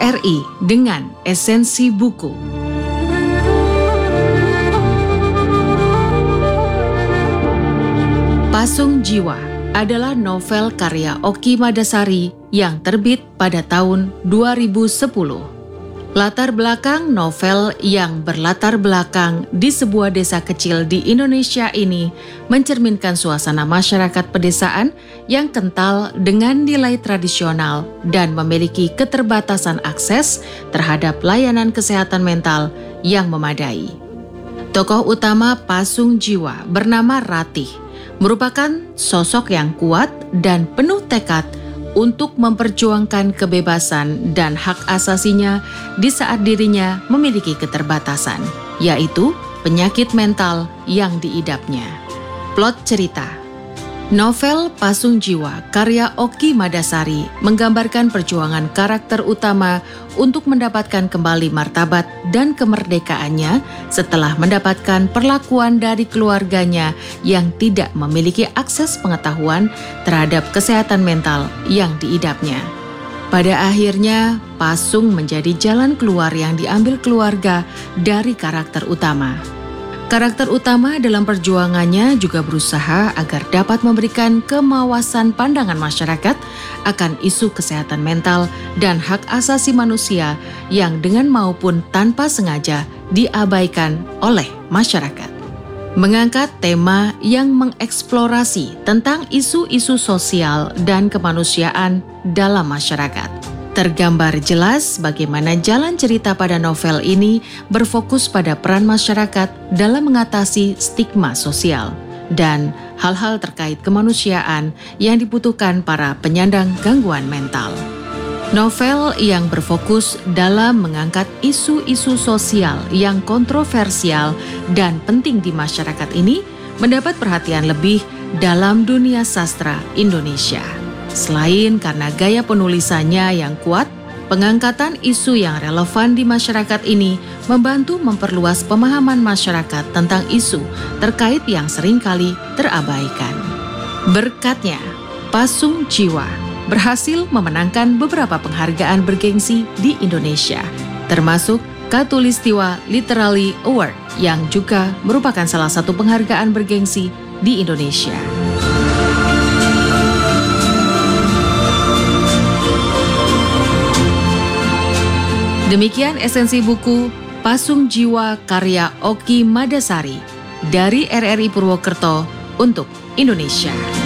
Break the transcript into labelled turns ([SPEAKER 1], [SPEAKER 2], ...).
[SPEAKER 1] RRI dengan esensi buku. Pasung Jiwa adalah novel karya Oki Madasari yang terbit pada tahun 2010. Latar belakang novel yang berlatar belakang di sebuah desa kecil di Indonesia ini mencerminkan suasana masyarakat pedesaan yang kental dengan nilai tradisional dan memiliki keterbatasan akses terhadap layanan kesehatan mental yang memadai. Tokoh utama Pasung Jiwa bernama Ratih merupakan sosok yang kuat dan penuh tekad untuk memperjuangkan kebebasan dan hak asasinya di saat dirinya memiliki keterbatasan, yaitu penyakit mental yang diidapnya. Plot cerita: novel Pasung Jiwa karya Oki Madasari menggambarkan perjuangan karakter utama untuk mendapatkan kembali martabat dan kemerdekaannya setelah mendapatkan perlakuan dari keluarganya yang tidak memiliki akses pengetahuan terhadap kesehatan mental yang diidapnya. Pada akhirnya, Pasung menjadi jalan keluar yang diambil keluarga dari karakter utama. Karakter utama dalam perjuangannya juga berusaha agar dapat memberikan kemawasan pandangan masyarakat akan isu kesehatan mental dan hak asasi manusia yang dengan maupun tanpa sengaja diabaikan oleh masyarakat. Mengangkat tema yang mengeksplorasi tentang isu-isu sosial dan kemanusiaan dalam masyarakat. Tergambar jelas bagaimana jalan cerita pada novel ini berfokus pada peran masyarakat dalam mengatasi stigma sosial dan hal-hal terkait kemanusiaan yang dibutuhkan para penyandang gangguan mental. Novel yang berfokus dalam mengangkat isu-isu sosial yang kontroversial dan penting di masyarakat ini mendapat perhatian lebih dalam dunia sastra Indonesia. Selain karena gaya penulisannya yang kuat, pengangkatan isu yang relevan di masyarakat ini membantu memperluas pemahaman masyarakat tentang isu terkait yang seringkali terabaikan. Berkatnya, Pasung Jiwa berhasil memenangkan beberapa penghargaan bergengsi di Indonesia, termasuk Katulistiwa Literary Award yang juga merupakan salah satu penghargaan bergengsi di Indonesia. Demikian esensi buku Pasung Jiwa karya Oki Madasari dari RRI Purwokerto untuk Indonesia.